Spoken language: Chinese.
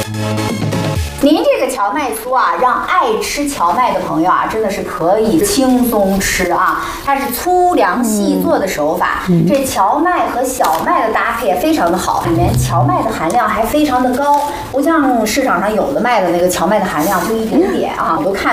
您这个荞麦酥啊，让爱吃荞麦的朋友啊，真的是可以轻松吃啊。它是粗粮细做的手法，这荞麦和小麦的搭配也非常的好，里面荞麦的含量还非常的高，不像市场上有的卖的那个荞麦的含量就一点点啊，我都看